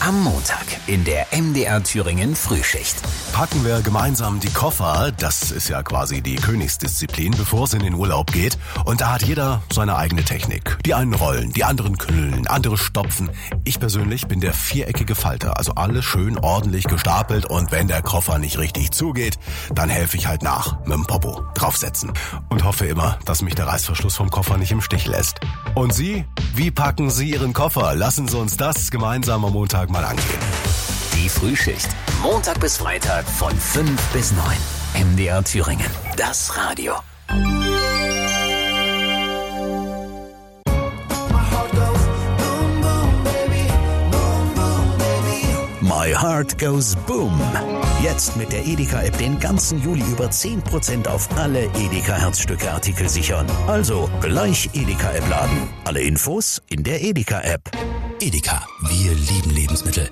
Am Montag in der MDR Thüringen Frühschicht. Packen wir gemeinsam die Koffer, das ist ja quasi die Königsdisziplin, bevor es in den Urlaub geht. Und da hat jeder seine eigene Technik. Die einen rollen, die anderen knüllen, andere stopfen. Ich persönlich bin der viereckige Falter, also alles schön ordentlich gestapelt. Und wenn der Koffer nicht richtig zugeht, dann helfe ich halt nach, mit dem Popo draufsetzen. Und hoffe immer, dass mich der Reißverschluss vom Koffer nicht im Stich lässt. Und Sie? Wie packen Sie Ihren Koffer? Lassen Sie uns das gemeinsam am Montag mal angehen. Die Frühschicht. Montag bis Freitag von 5 bis 9. MDR Thüringen. Das Radio. My Heart Goes Boom. Jetzt mit der Edeka-App den ganzen Juli über 10% auf alle Edeka-Herzstücke-Artikel sichern. Also gleich Edeka-App laden. Alle Infos in der Edeka-App. Edeka, wir lieben Lebensmittel.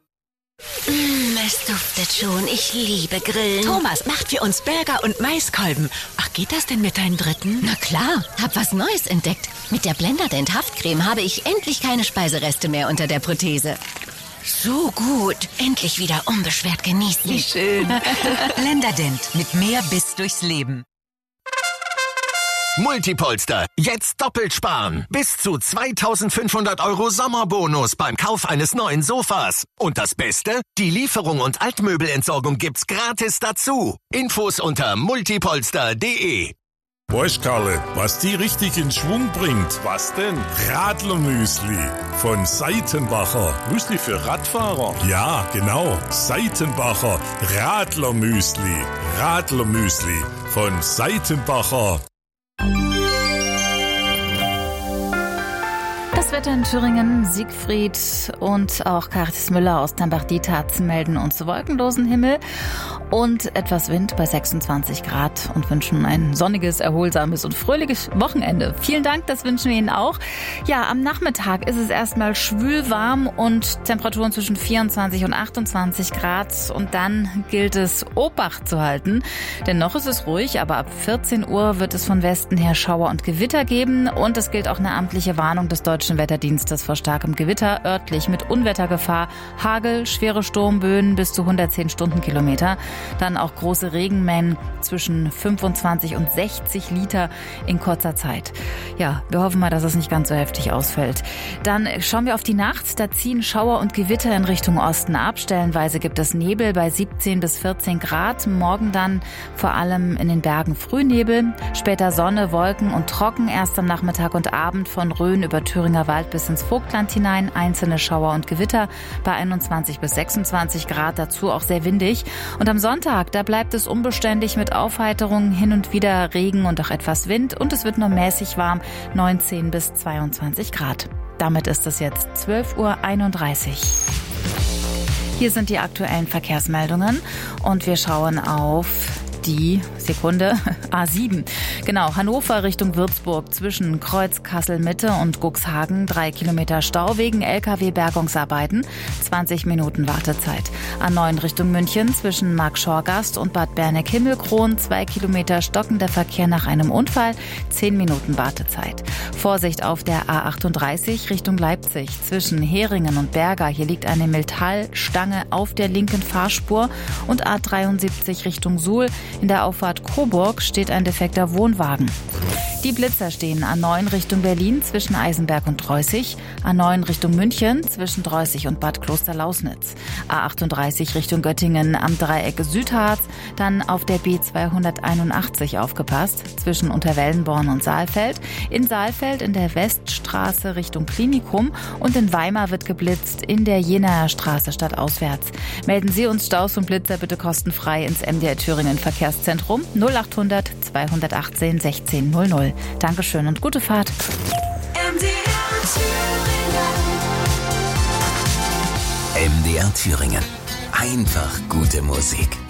Es duftet schon. Ich liebe Grillen. Thomas, macht für uns Burger und Maiskolben. Ach, geht das denn mit deinem dritten? Na klar, hab was Neues entdeckt. Mit der Blenderdent Haftcreme habe ich endlich keine Speisereste mehr unter der Prothese. So gut. Endlich wieder unbeschwert genießen. Wie schön. Blenderdent. Mit mehr Biss durchs Leben. Multipolster. Jetzt doppelt sparen. Bis zu 2.500 € Sommerbonus beim Kauf eines neuen Sofas. Und das Beste? Die Lieferung und Altmöbelentsorgung gibt's gratis dazu. Infos unter multipolster.de. Weißt Karle, was die richtig in Schwung bringt? Was denn? Radlermüsli von Seitenbacher. Müsli für Radfahrer? Ja, genau. Seitenbacher Radlermüsli. Radlermüsli von Seitenbacher. Das Wetter in Thüringen, Siegfried und auch Caritas Müller aus Tambach-Dietharz melden uns wolkenlosen Himmel und etwas Wind bei 26 Grad und wünschen ein sonniges, erholsames und fröhliches Wochenende. Vielen Dank, das wünschen wir Ihnen auch. Ja, am Nachmittag ist es erstmal schwül warm und Temperaturen zwischen 24 und 28 Grad und dann gilt es, Obacht zu halten, denn noch ist es ruhig, aber ab 14 Uhr wird es von Westen her Schauer und Gewitter geben und es gilt auch eine amtliche Warnung des Deutschen Wetterdienstes vor starkem Gewitter, örtlich mit Unwettergefahr, Hagel, schwere Sturmböen bis zu 110 Stundenkilometer. Dann auch große Regenmengen zwischen 25 und 60 Liter in kurzer Zeit. Ja, wir hoffen mal, dass es nicht ganz so heftig ausfällt. Dann schauen wir auf die Nacht. Da ziehen Schauer und Gewitter in Richtung Osten ab. Stellenweise gibt es Nebel bei 17 bis 14 Grad. Morgen dann vor allem in den Bergen Frühnebel. Später Sonne, Wolken und trocken. Erst am Nachmittag und Abend von Rhön über Thüringer Wald bis ins Vogtland hinein. Einzelne Schauer und Gewitter bei 21 bis 26 Grad. Dazu auch sehr windig. Und am Sonntag, da bleibt es unbeständig mit Aufheiterungen, hin und wieder Regen und auch etwas Wind. Und es wird nur mäßig warm, 19 bis 22 Grad. Damit ist es jetzt 12:31 Uhr. Hier sind die aktuellen Verkehrsmeldungen und wir schauen auf die A7. Genau, Hannover Richtung Würzburg zwischen Kreuz Kassel-Mitte und Cuxhagen 3 Kilometer Stau wegen LKW-Bergungsarbeiten, 20 Minuten Wartezeit. A9 Richtung München zwischen Marktschorgast und Bad Berneck-Himmelkron 2 Kilometer stockender Verkehr nach einem Unfall, 10 Minuten Wartezeit. Vorsicht auf der A38 Richtung Leipzig zwischen Heringen und Berger. Hier liegt eine Metallstange auf der linken Fahrspur und A73 Richtung Suhl. In der Auffahrt Coburg steht ein defekter Wohnwagen. Die Blitzer stehen A9 Richtung Berlin zwischen Eisenberg und Dreußig, A9 Richtung München zwischen Dreußig und Bad Klosterlausnitz, A38 Richtung Göttingen am Dreieck Südharz, dann auf der B281 aufgepasst zwischen Unterwellenborn und Saalfeld, in Saalfeld in der Weststraße Richtung Klinikum und in Weimar wird geblitzt in der Jenaer Straße stadtauswärts. Melden Sie uns Staus und Blitzer bitte kostenfrei ins MDR Thüringen Verkehrszentrum 0800 218 16 00. Dankeschön und gute Fahrt. MDR Thüringen. Einfach gute Musik.